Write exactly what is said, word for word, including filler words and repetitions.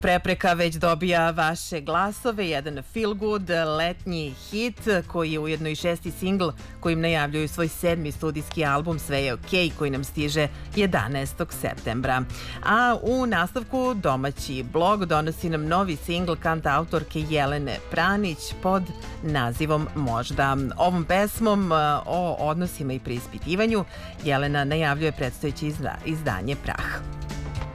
Prepreka već dobija vaše glasove, jedan feel good letnji hit koji je ujedno i šesti singl kojim najavljuju svoj sedmi studijski album Sve je okej koji nam stiže jedanaestog septembra. A u nastavku domaći blog donosi nam novi singl kantautorke Jelene Pranić pod nazivom Možda. Ovom pesmom o odnosima i preispitivanju Jelena najavljuje predstojeće izdanje Prah.